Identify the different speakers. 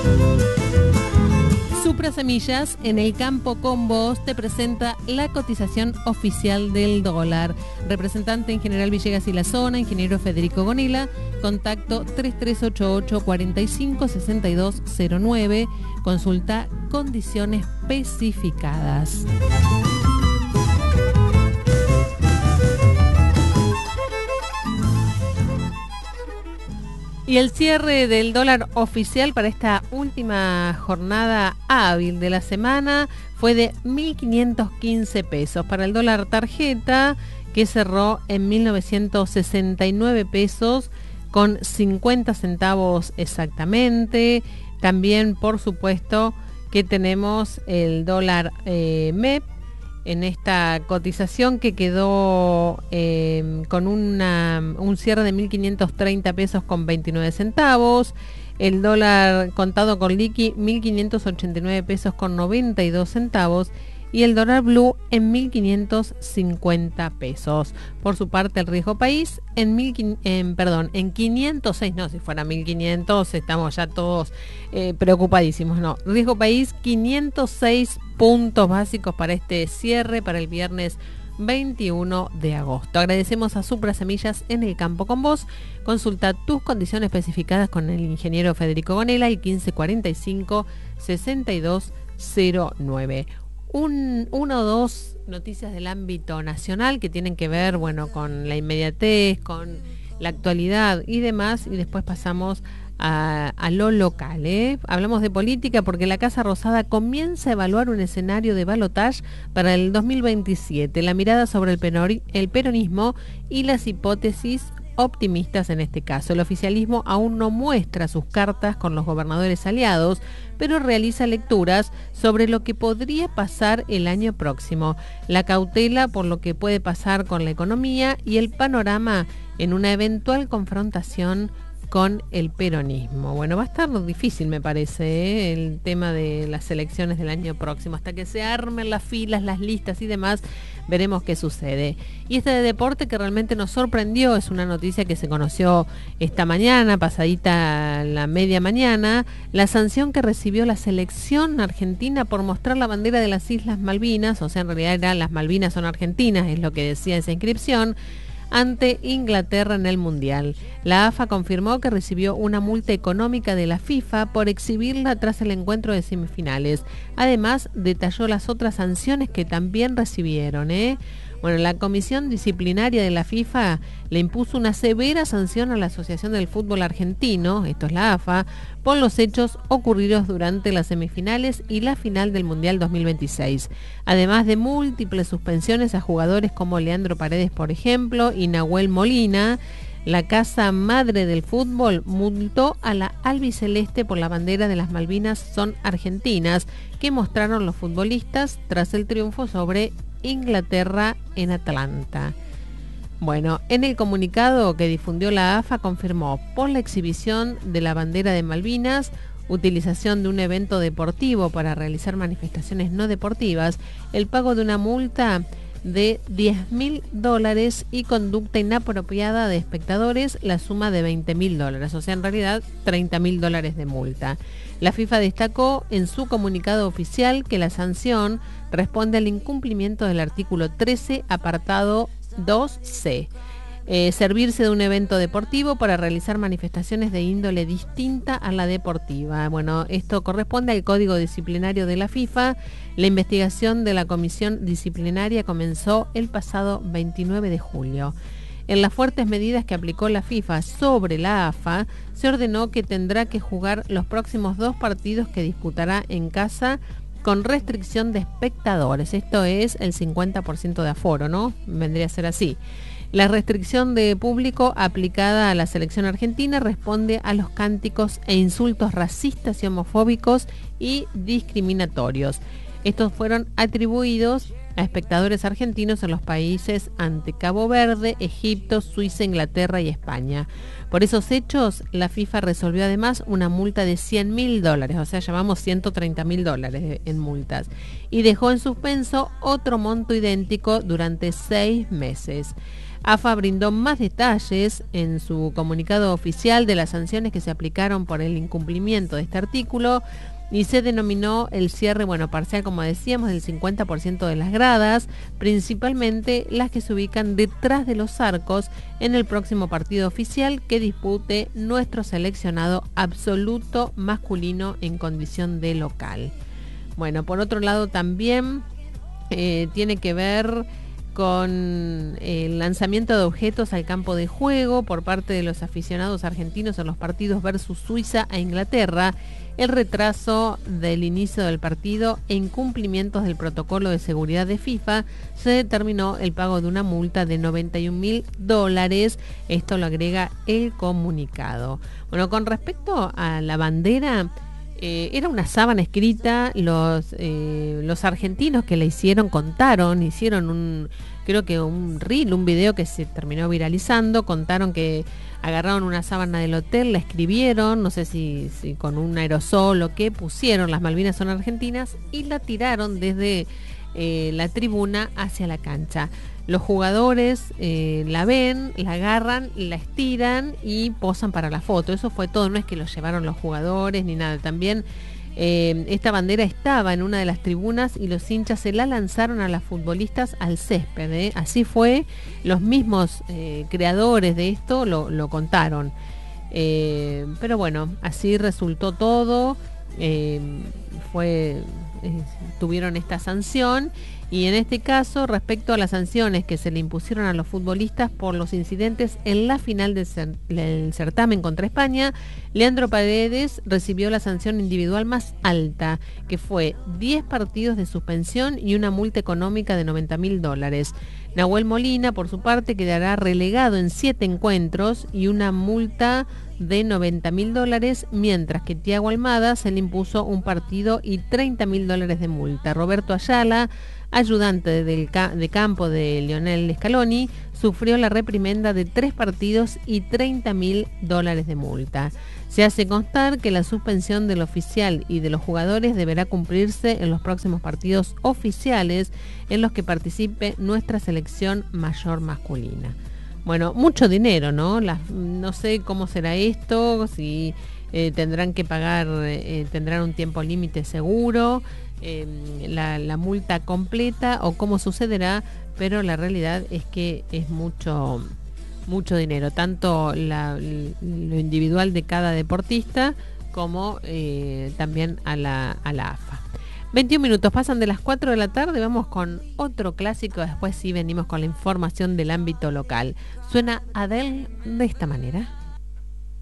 Speaker 1: Supra Semillas, en el campo con vos, te presenta la cotización oficial del dólar. Representante en General Villegas y la zona, ingeniero Federico Gonila, contacto 3388-456209, consulta condiciones especificadas. Y el cierre del dólar oficial para esta última jornada hábil de la semana fue de 1.515 pesos. Para el dólar tarjeta, que cerró en 1.969 pesos con 50 centavos exactamente. También, por supuesto, que tenemos el dólar MEP en esta cotización que quedó con un cierre de 1.530 pesos con 29 centavos. El dólar contado con liqui 1.589 pesos con 92 centavos. Y el dólar blue en 1.550 pesos. Por su parte, el riesgo país en 506, no, si fuera 1.500 estamos ya todos preocupadísimos, no. Riesgo país, 506 puntos básicos para este cierre, para el viernes 21 de agosto. Agradecemos a Supra Semillas en el campo con vos. Consulta tus condiciones especificadas con el ingeniero Federico Gonela y 1545-6209. Una o dos noticias del ámbito nacional que tienen que ver, bueno, con la inmediatez, con la actualidad y demás, y después pasamos a lo local, Hablamos de política porque la Casa Rosada comienza a evaluar un escenario de balotaje para el 2027, la mirada sobre el peronismo y las hipótesis optimistas en este caso. El oficialismo aún no muestra sus cartas con los gobernadores aliados, pero realiza lecturas sobre lo que podría pasar el año próximo, la cautela por lo que puede pasar con la economía y el panorama en una eventual confrontación con el peronismo. Bueno, va a estar difícil, me parece, el tema de las elecciones del año próximo. Hasta que se armen las filas, las listas y demás, veremos qué sucede. Y este de deporte que realmente nos sorprendió, es una noticia que se conoció esta mañana, pasadita la media mañana, la sanción que recibió la selección argentina por mostrar la bandera de las Islas Malvinas, o sea, en realidad era las Malvinas son argentinas, es lo que decía esa inscripción, ante Inglaterra en el Mundial. La AFA confirmó que recibió una multa económica de la FIFA por exhibirla tras el encuentro de semifinales. Además, detalló las otras sanciones que también recibieron, Bueno, la Comisión Disciplinaria de la FIFA le impuso una severa sanción a la Asociación del Fútbol Argentino, esto es la AFA, por los hechos ocurridos durante las semifinales y la final del Mundial 2026. Además de múltiples suspensiones a jugadores como Leandro Paredes, por ejemplo, y Nahuel Molina, la Casa Madre del Fútbol multó a la albiceleste por la bandera de las Malvinas son argentinas, que mostraron los futbolistas tras el triunfo sobre Inglaterra en Atlanta. Bueno, en el comunicado que difundió la AFA confirmó por la exhibición de la bandera de Malvinas, utilización de un evento deportivo para realizar manifestaciones no deportivas, el pago de una multa de $10.000 y conducta inapropiada de espectadores, la suma de $20.000, o sea, en realidad $30.000 de multa. La FIFA destacó en su comunicado oficial que la sanción responde al incumplimiento del artículo 13, apartado 2C. Servirse de un evento deportivo para realizar manifestaciones de índole distinta a la deportiva. Bueno, esto corresponde al Código Disciplinario de la FIFA. La investigación de la Comisión Disciplinaria comenzó el pasado 29 de julio. En las fuertes medidas que aplicó la FIFA sobre la AFA, se ordenó que tendrá que jugar los próximos 2 partidos que disputará en casa con restricción de espectadores. Esto es el 50% de aforo, ¿no? Vendría a ser así. La restricción de público aplicada a la selección argentina responde a los cánticos e insultos racistas y homofóbicos y discriminatorios. Estos fueron atribuidos a espectadores argentinos en los países ante Cabo Verde, Egipto, Suiza, Inglaterra y España. Por esos hechos, la FIFA resolvió además una multa de $100.000, o sea, llamamos $130.000 en multas, y dejó en suspenso otro monto idéntico durante 6 meses. AFA brindó más detalles en su comunicado oficial de las sanciones que se aplicaron por el incumplimiento de este artículo y se denominó el cierre, parcial, como decíamos, del 50% de las gradas, principalmente las que se ubican detrás de los arcos en el próximo partido oficial que dispute nuestro seleccionado absoluto masculino en condición de local. Bueno, por otro lado también tiene que ver con el lanzamiento de objetos al campo de juego por parte de los aficionados argentinos en los partidos versus Suiza e Inglaterra, el retraso del inicio del partido e incumplimientos del protocolo de seguridad de FIFA, se determinó el pago de una multa de $91.000. Esto lo agrega el comunicado. Bueno, con respecto a la bandera, era una sábana escrita. Los argentinos que la hicieron hicieron un reel, un video que se terminó viralizando. Contaron que agarraron una sábana del hotel, la escribieron, no sé si con un aerosol o qué, pusieron "Las Malvinas son argentinas" y la tiraron desde la tribuna hacia la cancha. Los jugadores la ven, la agarran, la estiran y posan para la foto. Eso fue todo, no es que lo llevaron los jugadores ni nada. También esta bandera estaba en una de las tribunas y los hinchas se la lanzaron a las futbolistas al césped. Así fue, los mismos creadores de esto lo contaron. Pero bueno, así resultó todo. Tuvieron esta sanción. Y en este caso, respecto a las sanciones que se le impusieron a los futbolistas por los incidentes en la final del certamen contra España, Leandro Paredes recibió la sanción individual más alta, que fue 10 partidos de suspensión y una multa económica de $90.000. Nahuel Molina, por su parte, quedará relegado en 7 encuentros y una multa de $90.000, mientras que Thiago Almada se le impuso un partido y $30.000 de multa. Roberto Ayala, ayudante de campo de Lionel Scaloni, sufrió la reprimenda de 3 partidos y $30.000 de multa. Se hace constar que la suspensión del oficial y de los jugadores deberá cumplirse en los próximos partidos oficiales en los que participe nuestra selección mayor masculina. Bueno, mucho dinero, ¿no? No sé cómo será esto, si tendrán que pagar, tendrán un tiempo límite seguro, la multa completa o cómo sucederá, pero la realidad es que es mucho dinero, tanto lo individual de cada deportista como también a la AFA. 21 minutos pasan de las 4 de la tarde, vamos con otro clásico, después sí venimos con la información del ámbito local. Suena Adele de esta manera.